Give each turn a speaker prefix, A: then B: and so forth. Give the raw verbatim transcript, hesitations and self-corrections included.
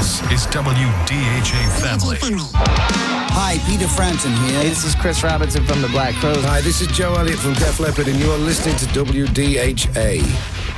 A: This is W D H A Family.
B: Hi, Peter Frampton here.
C: Hey, this is Chris Robinson from the Black Crowes.
D: Hi, this is Joe Elliott from Def Leppard, and you are listening to W D H A.